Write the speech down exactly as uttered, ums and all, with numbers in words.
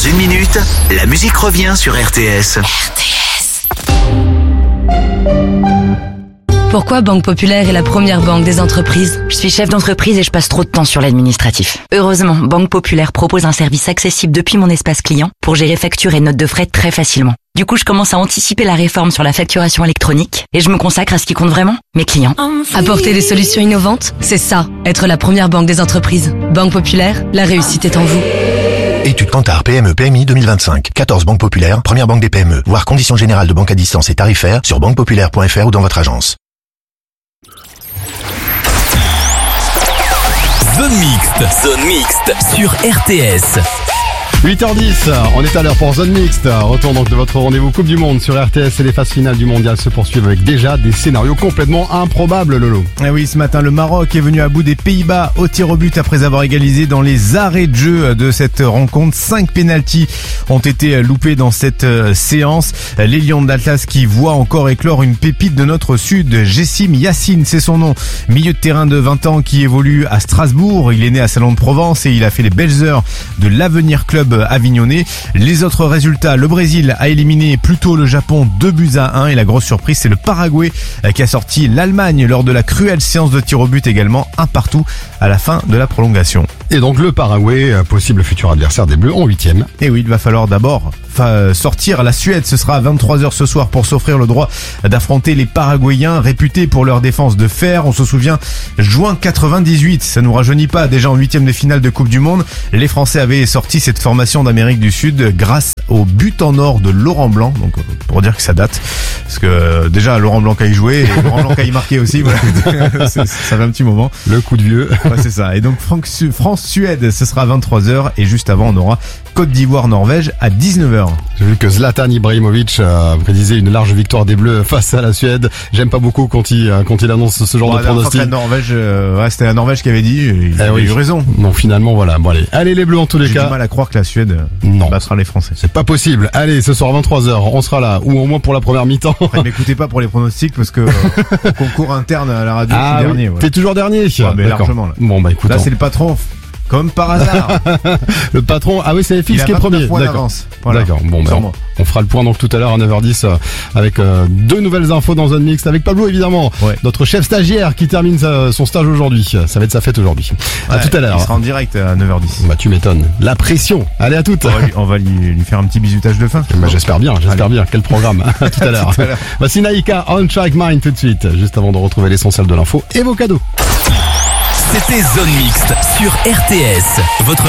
une minute, la musique revient sur R T S. R T S. Pourquoi Banque Populaire est la première banque des entreprises? Je suis chef d'entreprise et je passe trop de temps sur l'administratif. Heureusement, Banque Populaire propose un service accessible depuis mon espace client pour gérer factures et notes de frais très facilement. Du coup, je commence à anticiper la réforme sur la facturation électronique et je me consacre à ce qui compte vraiment, mes clients. Apporter des solutions innovantes, c'est ça, être la première banque des entreprises. Banque Populaire, la réussite est en vous. Étude Kantar P M E P M I deux mille vingt-cinq. quatorze banques populaires, première banque des P M E. Voir conditions générales de banque à distance et tarifaires sur banque populaire point f r ou dans votre agence. Zone mixte, zone mixte sur R T S. huit heures dix, on est à l'heure pour Zone Mixte. Retour donc de votre rendez-vous Coupe du Monde sur R T S et les phases finales du mondial se poursuivent avec déjà des scénarios complètement improbables, Lolo. Ah oui, ce matin, le Maroc est venu à bout des Pays-Bas au tir au but après avoir égalisé dans les arrêts de jeu de cette rencontre. Cinq pénaltys ont été loupés dans cette séance. Les Lions de l'Atlas qui voient encore éclore une pépite de notre sud. Jessim Yassine, c'est son nom. Milieu de terrain de vingt ans qui évolue à Strasbourg. Il est né à Salon de Provence et il a fait les belles heures de l'Avenir Club avignonnais. Les autres résultats, le Brésil a éliminé plus tôt le Japon deux buts à un et la grosse surprise c'est le Paraguay qui a sorti l'Allemagne lors de la cruelle séance de tir au but également, un partout à la fin de la prolongation. Et donc le Paraguay, possible futur adversaire des Bleus en huitième. Et oui, il va falloir d'abord sortir la Suède. Ce sera à vingt-trois heures ce soir pour s'offrir le droit d'affronter les Paraguayens réputés pour leur défense de fer. On se souvient, juin quatre-vingt-dix-huit, ça nous rajeunit pas, déjà en huitième de finale de Coupe du Monde, les Français avaient sorti cette formation d'Amérique du Sud grâce au but en or de Laurent Blanc, donc pour dire que ça date, parce que déjà Laurent Blanc a y joué et Laurent Blanc a y marqué aussi, voilà. ça fait un petit moment. Le coup de vieux. Ouais, c'est ça. Et donc France-Suède, ce sera à vingt-trois heures et juste avant on aura Côte d'Ivoire-Norvège à dix-neuf heures. J'ai vu que Zlatan Ibrahimovic a prédisé une large victoire des Bleus face à la Suède. J'aime pas beaucoup quand il, quand il annonce ce genre bon, de pronostic. La Norvège, euh, ouais, c'était la Norvège qui avait dit, il eh avait oui. eu raison. Bon, finalement, voilà. Bon, allez. Allez, les Bleus en tous les J'ai cas. J'ai du mal à croire que la Suède non. battra les Français. C'est pas possible. Allez, ce soir vingt-trois heures, on sera là, ou au moins pour la première mi-temps. Après, m'écoutez pas pour les pronostics parce que euh, concours interne à la radio, ah, je suis oui. dernier. Ouais. T'es toujours dernier. Ouais, mais largement, là. Bon, bah écoute. Là, c'est le patron. Comme par hasard. Le patron, ah oui, c'est F X qui est premier. D'accord. Voilà. D'accord. Bon, ben, on, on fera le point donc tout à l'heure à neuf heures dix euh, avec euh, deux nouvelles infos dans Zone Mixte avec Pablo évidemment. Ouais. Notre chef stagiaire qui termine sa, son stage aujourd'hui. Ça va être sa fête aujourd'hui. Ouais, à tout à l'heure. Il sera en direct à neuf heures dix. Bah tu m'étonnes. La pression. Allez à toutes. On va lui, on va lui, lui faire un petit bisutage de fin. Bah, j'espère bien, j'espère Allez. bien. Quel programme. À tout à l'heure. Voici Naïka On Track Mind tout de suite, juste avant de retrouver l'essentiel de l'info et vos cadeaux. C'était Zone Mixte sur R T S. Votre